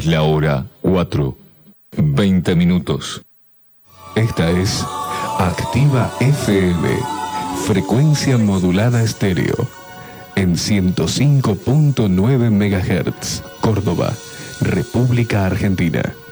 Es la hora 4:20. Esta es Activa FM, frecuencia modulada estéreo, en 105.9 MHz, Córdoba, República Argentina.